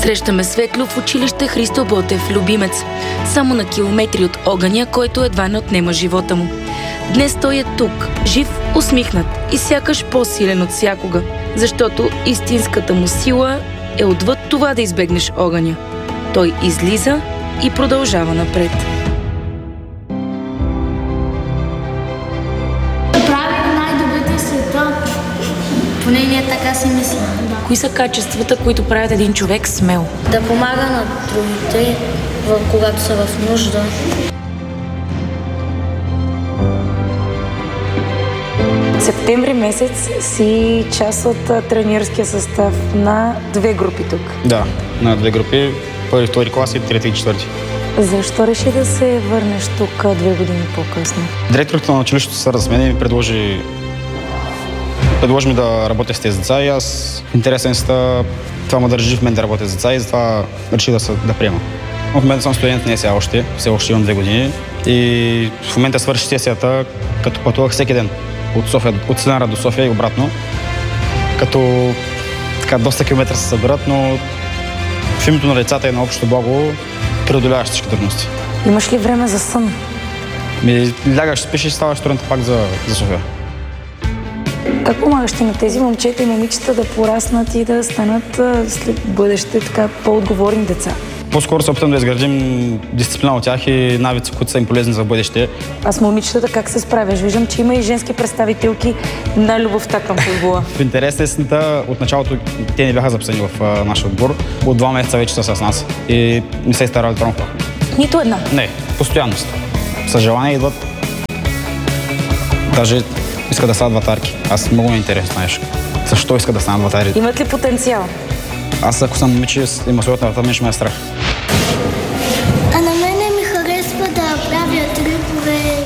Срещаме Светлю в училище Христо Ботев, любимец. Само на километри от огъня, който едва не отнема живота му. Днес той е тук, жив, усмихнат и сякаш по-силен от всякога, защото истинската му сила е отвъд това да избегнеш огъня. Той излиза и продължава напред. Прави най-добрите в света. Поне ние така си мислим. Да. Кои са качествата, които правят един човек смел? Да помага на другите, когато са в нужда. Септември месец си част от треньорския състав на две групи тук. Да, на две групи. Първи, втори клас и трети и четвърти. Защо реши да се върнеш тук 2 години по-късно? Директорът на училището се свърза с мен и ми предложи ми да работя с тези деца и аз в интересен си това ме държи в мен да работя с деца и затова реших да приема. В момента съм студент, не сега все още имам 2 години и в момента свърши сесията, като пътувах всеки ден от Синара до София и обратно, като така доста километра се събират, но в името на децата и на общото благо преодоляваш всички трудности. Имаш ли време за сън? Лягаш, спиш и ставаш сутринта пак за София. Как помагаш ти на тези момчета и момичета да пораснат и да станат след бъдеще така по-отговорни деца? По-скоро се опитам да изградим дисциплина от тях и навици, които са им полезни за бъдеще. А с момичетата как се справяш? Виждам, че има и женски представителки на любовта към футбола. В интерес на истината, от началото те не бяха записани в нашия отбор. От 2 месеца вече са с нас и не се старали тронка. Нито една? Не, постоянно са. С желание идват. Даже искат да стават вратарки. Аз много ме интересно, знаеш. Защо искат да станат вратари? Имат ли потенциал? Аз ако съм момиче и ма стоят на врата, ще ме е страх. А на мене ми харесва да правя трипове.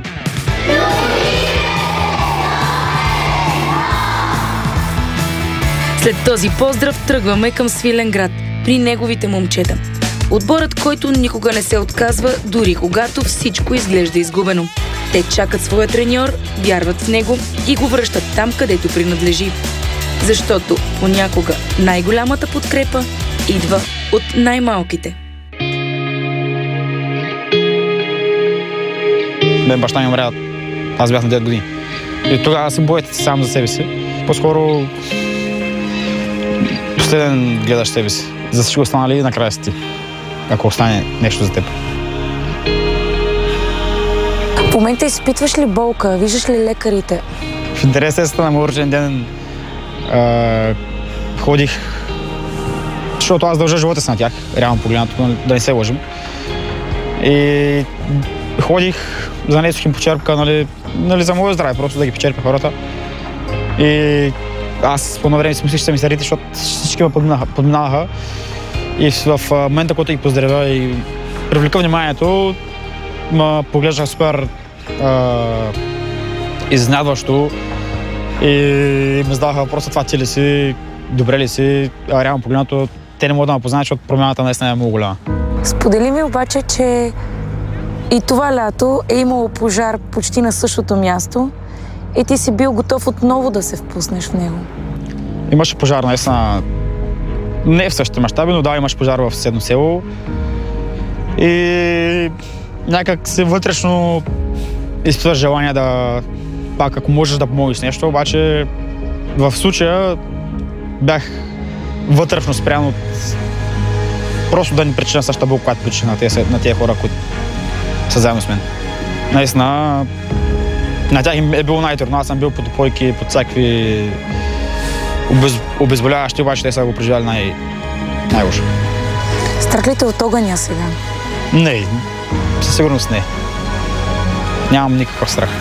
След този поздрав тръгваме към Свиленград, при неговите момчета. Отборът, който никога не се отказва, дори когато всичко изглежда изгубено. Те чакат своя треньор, вярват в него и го връщат там, където принадлежи. Защото понякога най-голямата подкрепа идва от най-малките. Баща ми умря, аз бях на 9 години. И тогава се боите сам за себе си. По-скоро последен гледаш себе си. За всичко останали накрая си ти, ако остане нещо за теб. В момента изпитваш ли болка? Виждаш ли лекарите? В интерес на моят рожден ден ходих, защото аз дължа живота си на тях, реално погледнато, да не се лъжим. И ходих, занесох им почерпка, нали за моето здраве, просто да ги почерпя хората. И аз по едно време си мислих, че са ми старите, защото всички ме подминаваха. И в момента, когато ги поздравя и привлека вниманието, ме поглеждаха супер изненадващо и ме задаваха въпроса: това ти ли си, добре ли си? Реално погледнато, те не могат да ме познаят, защото промяната наистина е много голяма. Сподели ми обаче, че и това лято е имало пожар почти на същото място и ти си бил готов отново да се впуснеш в него. Имаше пожар наистина, не в същите мащаби, но да, имаше пожар в съседно село. И някак си вътрешно изпитваш желание да, пак ако можеш да помогнеш с нещо, обаче в случая бях вътрешно спрян от просто да ни причина същата болка, която причина на тези хора, които са заедно с мен. Наистина, на тях им е било най-трудно. Аз съм бил под опойки, под всякакви обезболяващи, обаче те са го преживяли най-лошо. Страх ли те от огъня сега? Не, със сигурност не. Нямам никакъв страх.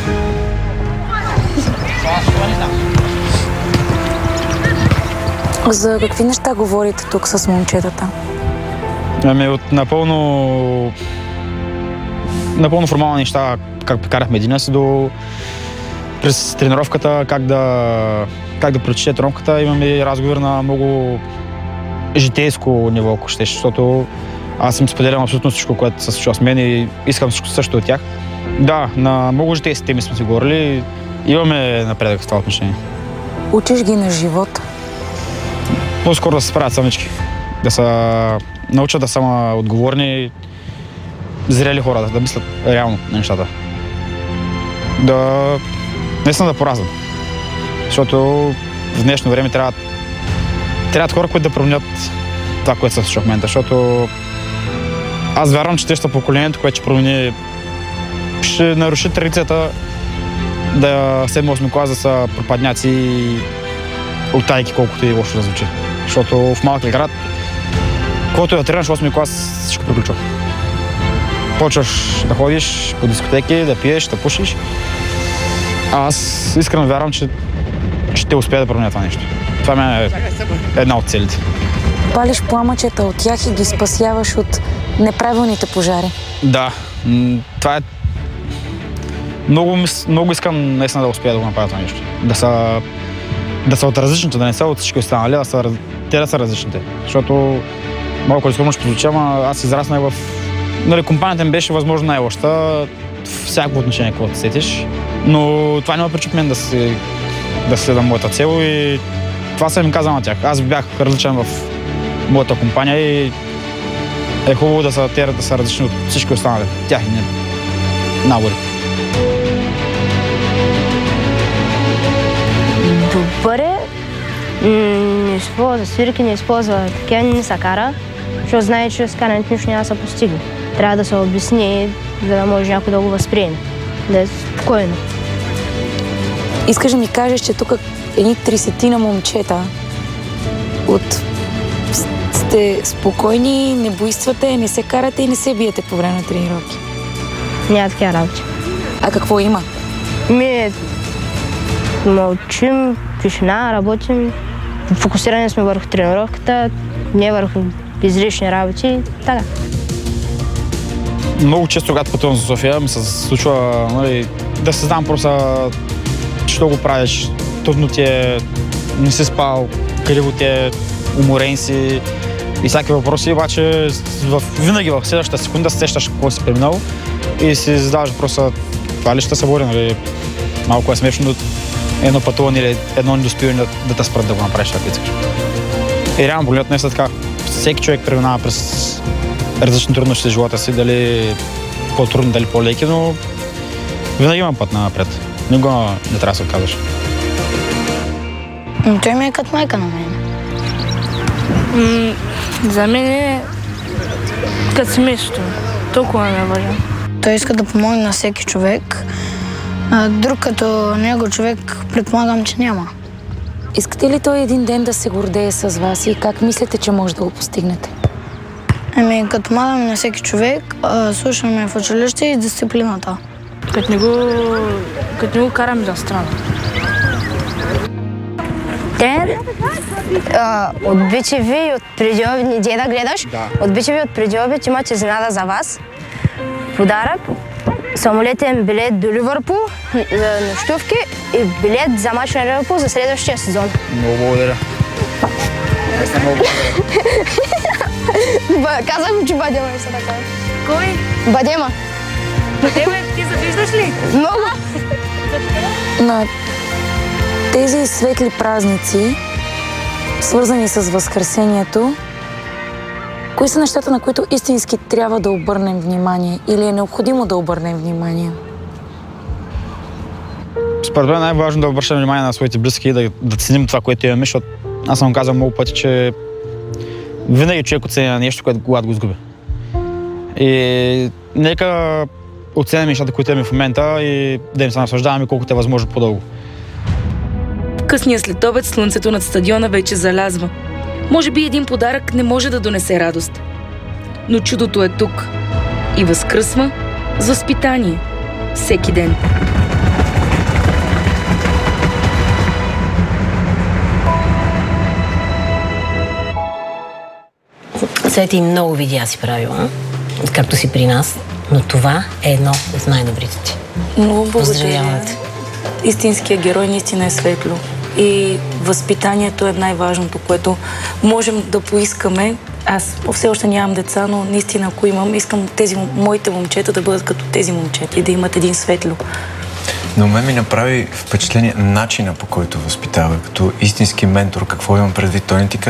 За какви неща говорите тук с момчетата? Ами от напълно формални неща, как прекарахме деня си до през тренировката, как да прочете тренировката. Имаме и разговор на много житейско ниво, ако щеш, защото аз им споделям абсолютно всичко, което се случва с мен и искам всичко също от тях. Да, на много житейски теми сме си говорили. Имаме напредък в това отношение. Учиш ги на живот? По-скоро да се справят самички. да се научат да са отговорни, зрели хора, да мислят реално на нещата. Наистина да поразват. Защото в днешно време трябват хора, които да променят това, което се случва в момента. Защото аз вярвам, че те ще са поколението, което ще наруши традицията да 7-8 клас да са пропадняци и оттайки, колкото и лошо да звучи. Защото в малък град, когато да тренаш 8 клас, всичко приключва. Почваш да ходиш по дискотеки, да пиеш, да пушиш. Аз искрено вярвам, че ще успея да променя това нещо. Това ми е една от целите. Палиш пламъчета от тях и ги спасяваш от неправилните пожари. Да, това е... Много искам наистина да успея да го направя това нещо. Да са от различните, да не са от всички останали, те да са различните. Защото малко изкромно ще прозвуча, ама аз израснах в... компанията ми беше възможно най-лошата, в всяко отношение, каквото сетиш. Но това няма пречи мен да следвам моята цел и това съм им казал на тях. Аз бях различен в моята компания и е хубаво да са различни от всички останали. Тях и не нагоре. Добър е. Не използва свирки, не използва такива, не се кара, защото знае, че с карането нищо няма да се постигне. Трябва да се обясни, за да може някой да го възприеме. Да е спокойно. Искаш да ми кажеш, че тук едни 30 момчета сте спокойни, не буйствате, не се карате и не се биете по време на тренировки? Няма такива работи. А какво има? Мълчим, тишина, работим. Фокусирани сме върху тренировката, не върху излишни работи. Така. Много често, когато пътувам за София, ми се случва да се знам просто, що го правиш. Трудно ти е, не си спал, криво ти е, уморен си и всяки въпроси, обаче винаги в следващата секунда сещаш какво си преминал и си задаваш въпроса, това ли ще се бъде, нали? Малко е смешно едно пътуване или едно недостояние да те спрат да го направиш, така искаш. И реално погледнато не така. Всеки човек преминава през различни трудности в живота си, дали по-трудни, дали по-леки, но винаги има път напред. Никога не трябва да се отказваш. Той ми е като майка на мен. За мен е като семейството. Толкова ме важно. Той иска да помогне на всеки човек. Друг като него човек предполагам, че няма. Искате ли той един ден да се гордее с вас и как мислите, че може да го постигнете? Като помагаме на всеки човек, слушаме в училище и дисциплината. Като не го караме за страна. Тренер, от Бичеви и от преди обед, не да гледаш? Да. От Бичеви от преди обед имат изненада за вас. Подарък, самолетен билет до Ливърпул за нощувки и билет за мач на Ливърпул за следващия сезон. Много благодаря. Много благодаря. Казвам, че Бадема ми се така. Кой? Бадема. Бадема, ти завиждаш ли? Много. На тези светли празници, свързани с Възкресението, кои са нещата, на които истински трябва да обърнем внимание или е необходимо да обърнем внимание? Според мен най-важно да обръщаме внимание на своите близки и да ценим това, което имаме, защото аз съм казал много пъти, че винаги човек оценя нещо, когато го изгуби. И нека оценим нещата, които имаме в момента и да им се наслаждаваме колкото е възможно по-дълго. Късния следобед слънцето над стадиона вече залязва. Може би един подарък не може да донесе радост. Но чудото е тук и възкръсва с възпитание всеки ден. Свети много видеа си правила, както си при нас, но това е едно от най-добрите ти. Много благодаря. Истинският герой наистина е светло. И възпитанието е най-важното, което можем да поискаме. Аз все още нямам деца, но наистина, ако имам, искам моите момчета да бъдат като тези момчета и да имат един светло. Но мен ми направи впечатление начина, по който възпитава, като истински ментор. Какво имам предвид? Той не ти казва,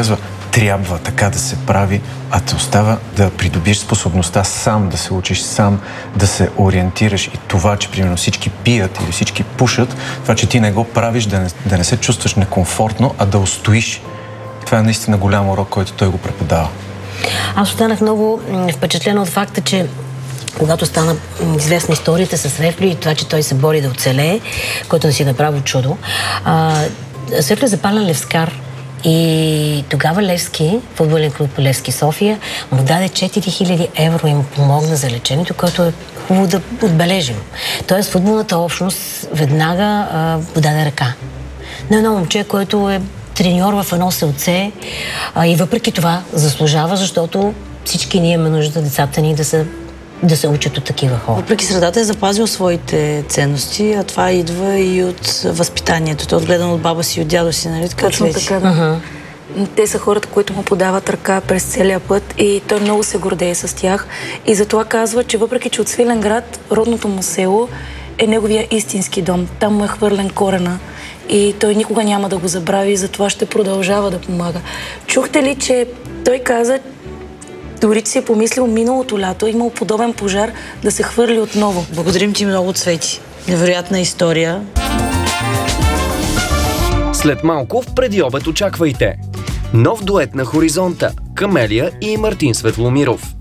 трябва така да се прави, а те остава да придобиеш способността сам да се учиш, сам да се ориентираш и това, че примерно всички пият или всички пушат, това, че ти не го правиш, да не се чувстваш некомфортно, а да устоиш. Това е наистина голям урок, който той го преподава. Аз останах много впечатлена от факта, че когато стана известна историята с Рефли и това, че той се бори да оцелее, който да си направи чудо, Светло е запален левскар. И тогава Левски, футболен клуб Левски София, му даде 4000 евро и му помогна за лечението, което е хубаво да отбележим. Тоест футболната общност веднага му даде ръка. На едно момче, което е треньор в едно селце и въпреки това заслужава, защото всички ние имаме нужда децата ни да се учат от такива хора. Въпреки средата е запазил своите ценности, а това идва и от възпитанието. Той е отгледан от баба си и от дядо си, нали? Точно така, да. Те са хората, които му подават ръка през целия път и той много се гордее с тях. И затова казва, че въпреки, че от Свиленград, родното му село е неговия истински дом. Там му е хвърлен корена и той никога няма да го забрави и затова ще продължава да помага. Чухте ли, че той каза, дори че си е помислил миналото лято, имал подобен пожар да се хвърли отново. Благодарим ти много, Цвети. Невероятна история. След малко в Преди обед очаквайте нов дует на Хоризонта – Камелия и Мартин Светломиров.